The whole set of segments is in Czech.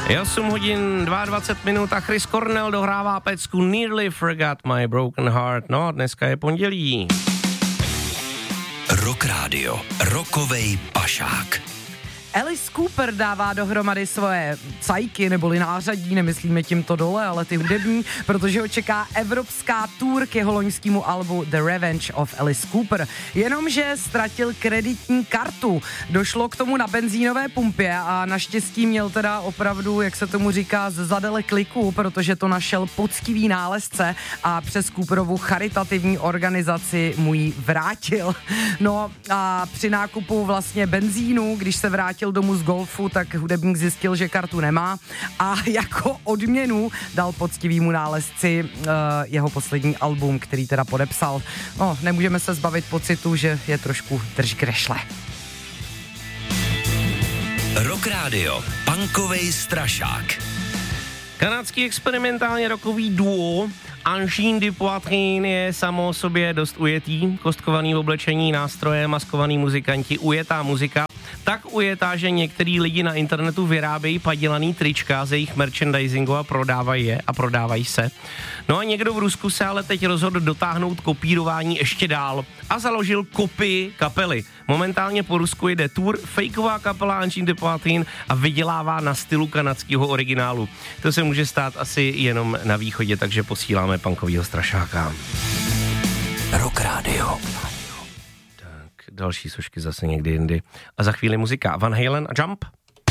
Je 8 hodin 22 minut a Chris Cornell dohrává pecku Nearly Forgot My Broken Heart. No, dneska je pondělí. Rock Radio, rokovej pašák. Alice Cooper dává dohromady svoje cajky, neboli nářadí, nemyslíme tímto dole, ale ty hudební, protože ho čeká evropská tour k jeho loňskému albu The Revenge of Alice Cooper. Jenomže ztratil kreditní kartu. Došlo k tomu na benzínové pumpě a naštěstí měl teda opravdu, jak se tomu říká, zadele kliku, protože to našel poctivý nálezce a přes Cooperovu charitativní organizaci mu ji vrátil. No a při nákupu vlastně benzínu, když se vrátil domů z golfu, tak hudebník zjistil, že kartu nemá a jako odměnu dal poctivýmu nálezci jeho poslední album, který teda podepsal. No, nemůžeme se zbavit pocitu, že je trošku držgrešle. Rock Radio, punkovej strašák. Kanadský experimentálně rockový duo Angine de Poitrine je samo o sobě dost ujetý, kostkovaný v oblečení, nástroje, maskovaný muzikanti, ujetá muzika, tak ujetá, že některý lidi na internetu vyrábějí padělaný trička z jejich merchandisingu a prodávají je a prodávají se. No a někdo v Rusku se ale teď rozhodl dotáhnout kopírování ještě dál a založil kopii kapely. Momentálně po Rusku jde tour, fejková kapela Angine de Poitrine a vydělává na stylu kanadského originálu. To se může stát asi jenom na východě, takže posíláme punkovýho strašáka. Rock Radio. Tak, další sošky zase někdy jindy. A za chvíli muzika Van Halen a Jump.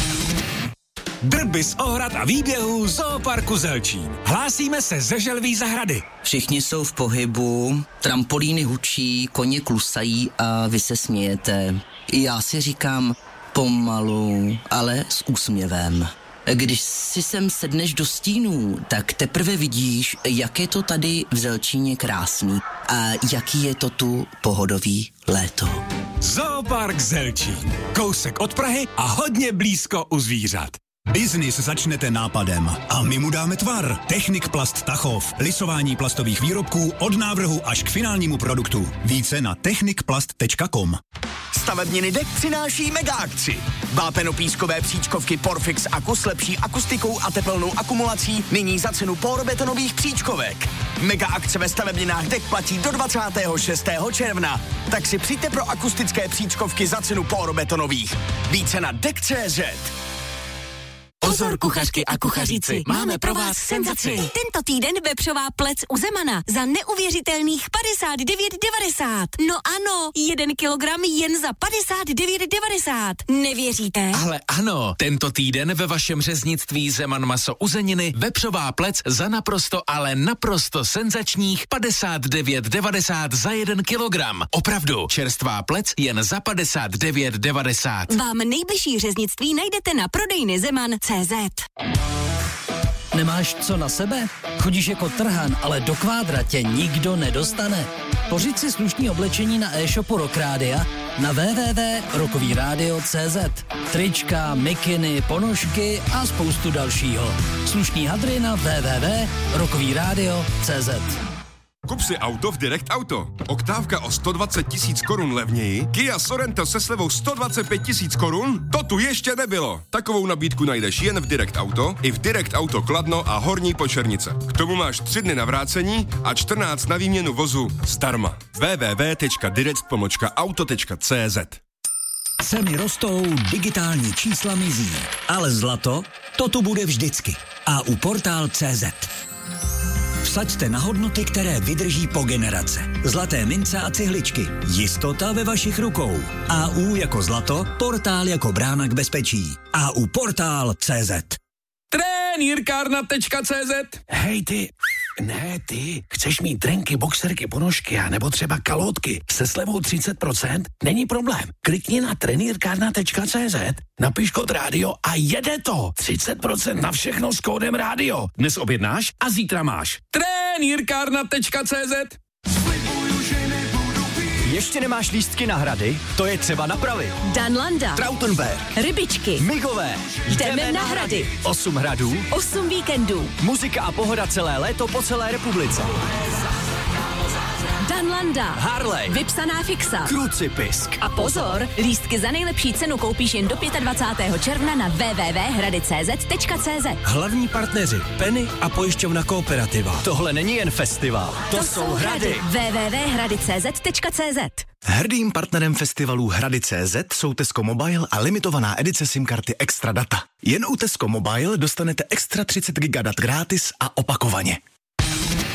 Drby z ohrad a výběhů Zooparku Zelčín. Hlásíme se ze Želví zahrady. Všichni jsou v pohybu, trampolíny hučí, koně klusají a vy se smějete. Já si říkám pomalu, ale s úsměvem. Když si sem sedneš do stínů, tak teprve vidíš, jak je to tady v Zelčíně krásný a jaký je to tu pohodový léto. Zoopark Zelčín. Kousek od Prahy a hodně blízko u zvířat. Biznis začnete nápadem a my mu dáme tvar. Technik Plast Tachov. Lisování plastových výrobků od návrhu až k finálnímu produktu. Více na technikplast.com. Stavebniny Dek přináší mega akci. Vápenopískové příčkovky Porfix Aku s lepší akustikou a tepelnou akumulací nyní za cenu porbetonových příčkovek. Mega akce ve stavebninách Dek platí do 26. června. Tak si přijďte pro akustické příčkovky za cenu porbetonových. Více na Dek.cz. Pozor, kuchařky a kuchaříci, máme pro vás senzaci. Tento týden vepřová plec u Zemana za neuvěřitelných 59,90. No ano, 1 kilogram jen za 59,90. Nevěříte? Ale ano, tento týden ve vašem řeznictví Zeman maso uzeniny vepřová plec za naprosto, ale naprosto senzačních 59,90 za 1 kilogram. Opravdu, čerstvá plec jen za 59,90. Vám nejbližší řeznictví najdete na prodejny Zeman.cz. Nemáš co na sebe? Chodíš jako trhan, ale do kvádra tě nikdo nedostane. Pořiď si slušný oblečení na e-shopu Rock Rádia na www.rockovyradio.cz. Trička, mikiny, ponožky a spoustu dalšího. Slušný hadry na www.rockovyradio.cz. Kup si auto v Direct Auto. Oktávka o 120 000 korun levněji, Kia Sorento se slevou 125 000 korun? To tu ještě nebylo. Takovou nabídku najdeš jen v Direct Auto, i v Direct Auto Kladno a Horní Počernice. K tomu máš 3 dny na vrácení a 14 na výměnu vozu zdarma. www.direct.auto.cz. Ceny rostou, digitální čísla mizí, ale zlato, to tu bude vždycky. A u Portál.cz. Vsaďte na hodnoty, které vydrží po generace. Zlaté mince a cihličky. Jistota ve vašich rukou. AU jako zlato, Portál jako brána k bezpečí. AU Portál.cz. Trenýrkárna.cz. Hej ty, ne ty, chceš mít trenky, boxerky, ponožky a nebo třeba kalhotky se slevou 30%? Není problém. Klikni na trenýrkárna.cz, napiš kód rádio a jede to. 30% na všechno s kódem rádio. Dnes objednáš a zítra máš. Trenýrkárna.cz. Ještě nemáš lístky na hrady? To je třeba napravit. Danlanda, Trautenberg, Rybičky, Migové. jdeme na hrady. 8 hradů, 8 víkendů. muzika a pohoda celé léto po celé republice. Danlanda. Landa, Harley, vypsaná fixa, Krucipisk. a pozor, lístky za nejlepší cenu koupíš jen do 25. června na www.hradicz.cz. Hlavní partneři Penny a pojišťovna Kooperativa. Tohle není jen festival, to jsou hrady. www.hradicz.cz. Hrdým partnerem festivalu Hrady.cz jsou Tesco Mobile a limitovaná edice SIM karty Extra Data. Jen u Tesco Mobile dostanete extra 30 GB dat gratis a opakovaně.